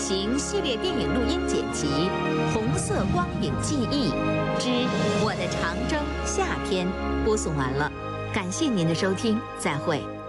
行系列电影录音剪辑《红色光影记忆之我的长征》夏篇播送完了，感谢您的收听，再会。